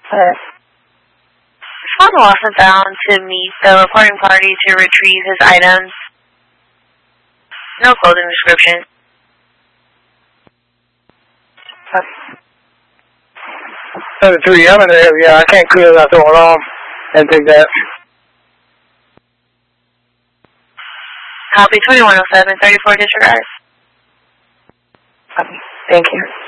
Respond to lost and found to meet the reporting party to retrieve his items. No clothing description. 73, I'm in the area. I can't clear that door off and take that. Copy 2107, 34 disregard. Thank you.